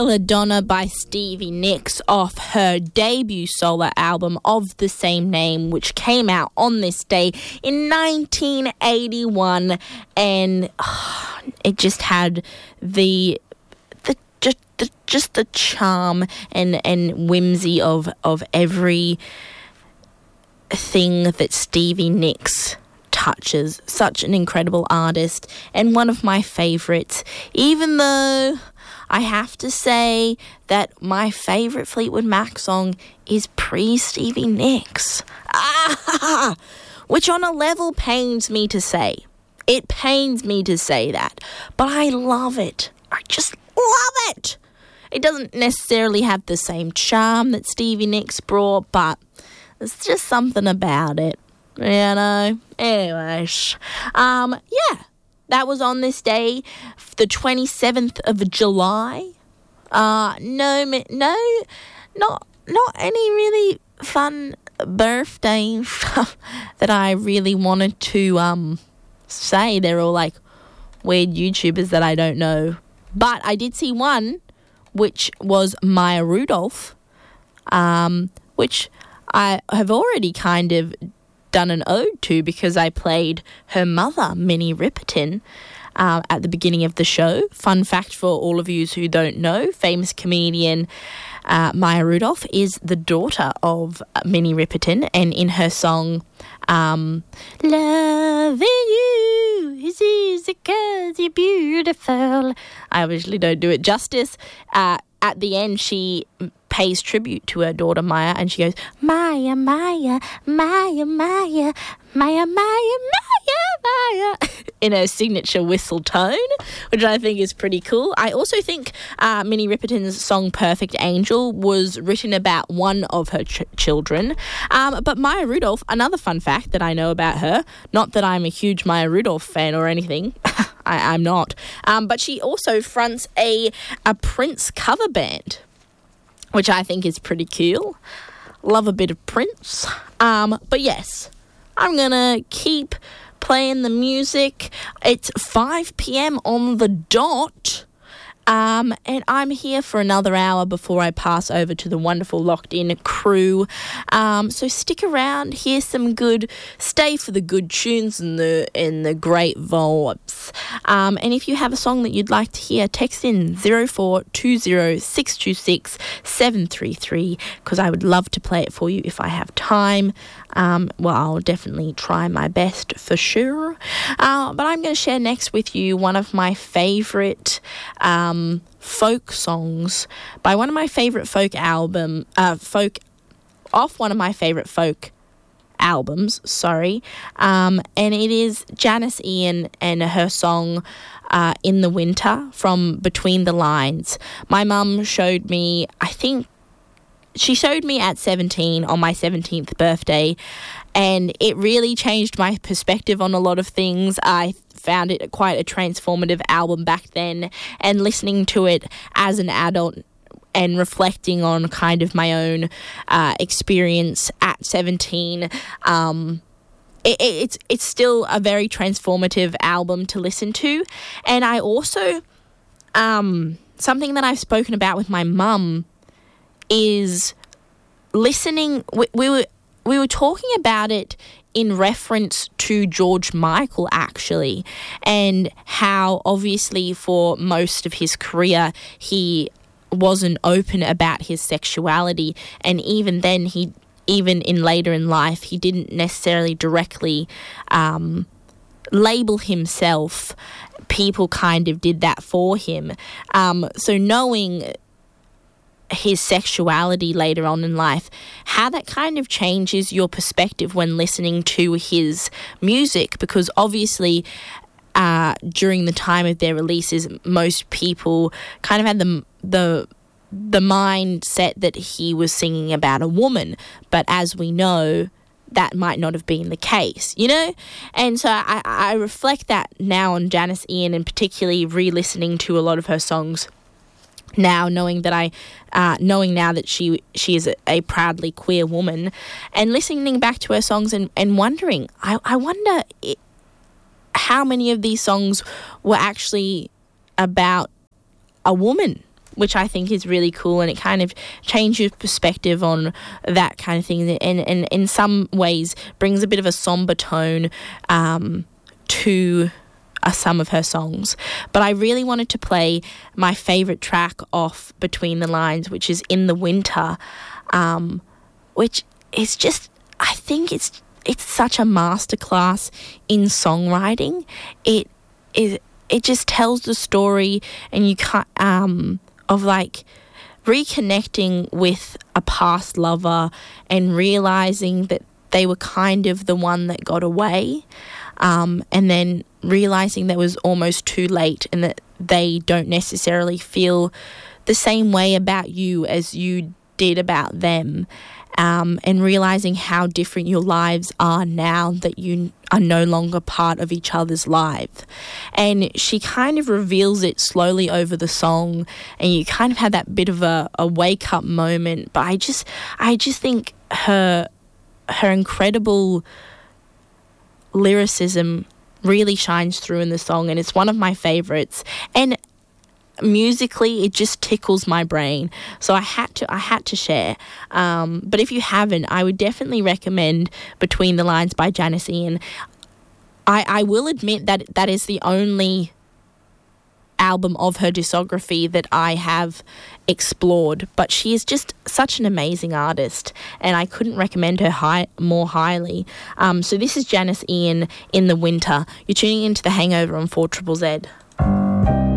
Belladonna by Stevie Nicks off her debut solo album of the same name, which came out on this day in 1981, and it just had the charm and whimsy of every thing that Stevie Nicks touches. Such an incredible artist and one of my favourites, even though I have to say that my favourite Fleetwood Mac song is pre-Stevie Nicks. Which on a level pains me to say. It pains me to say that. But I love it. I just love it. It doesn't necessarily have the same charm that Stevie Nicks brought, but there's just something about it. You know? Anyways. That was on this day, the 27th of July. Not any really fun birthday stuff that I really wanted to say. They're all like weird YouTubers that I don't know. But I did see one, which was Maya Rudolph, which I have already kind of done an ode to because I played her mother, Minnie Riperton, at the beginning of the show. Fun fact for all of you who don't know, famous comedian Maya Rudolph is the daughter of Minnie Riperton, and in her song Loving You is easy 'cause you're beautiful, I obviously don't do it justice. At the end, she pays tribute to her daughter Maya, and she goes, Maya, Maya, Maya, Maya, Maya, Maya, Maya, Maya, in her signature whistle tone, which I think is pretty cool. I also think Minnie Riperton's song Perfect Angel was written about one of her children. But Maya Rudolph, another fun fact that I know about her, not that I'm a huge Maya Rudolph fan or anything, I'm not, but she also fronts a Prince cover band, which I think is pretty cool. Love a bit of Prince. But yes, I'm going to keep playing the music. It's 5 p.m. on the dot. And I'm here for another hour before I pass over to the wonderful Locked In crew. So stick around, hear some good, stay for the good tunes and the great vibes. And if you have a song that you'd like to hear, text in 0420 626 733 because I would love to play it for you if I have time. I'll definitely try my best for sure. But I'm going to share next with you one of my favourite folk songs by one of my favourite folk albums, and it is Janice Ian and her song In the Winter from Between the Lines. My mum showed me, she showed me at 17 on my 17th birthday, and it really changed my perspective on a lot of things. I found it quite a transformative album back then, and listening to it as an adult and reflecting on kind of my own experience at 17, it's still a very transformative album to listen to. And I also, something that I've spoken about with my mum is listening. We were talking about it in reference to George Michael, actually, and how obviously for most of his career he wasn't open about his sexuality, and even then even in later in life he didn't necessarily directly label himself. People kind of did that for him. So knowing his sexuality later on in life, how that kind of changes your perspective when listening to his music, because obviously during the time of their releases most people kind of had the mindset that he was singing about a woman, but as we know that might not have been the case, you know? And so I reflect that now on Janice Ian, and particularly re-listening to a lot of her songs now, knowing now that she is a proudly queer woman, and listening back to her songs and wondering, I wonder how many of these songs were actually about a woman which I think is really cool, and it kind of changes your perspective on that kind of thing, and in some ways brings a bit of a somber tone to some of her songs. But I really wanted to play my favourite track off Between the Lines, which is In the Winter, which is just, I think it's such a masterclass in songwriting. It just tells the story, and you can't of like reconnecting with a past lover and realizing that they were kind of the one that got away, and then realizing that it was almost too late and that they don't necessarily feel the same way about you as you did about them, and realizing how different your lives are now that you are no longer part of each other's lives. And she kind of reveals it slowly over the song, and you kind of have that bit of a wake-up moment. But I just think her incredible lyricism really shines through in the song, and it's one of my favourites. And musically, it just tickles my brain, so I had to share. But if you haven't, I would definitely recommend Between the Lines by Janis Ian. I will admit that that is the only album of her discography that I have explored, but she is just such an amazing artist, and I couldn't recommend her more highly. So this is Janis Ian, In the Winter. You're tuning into The Hangover on 4ZZZ.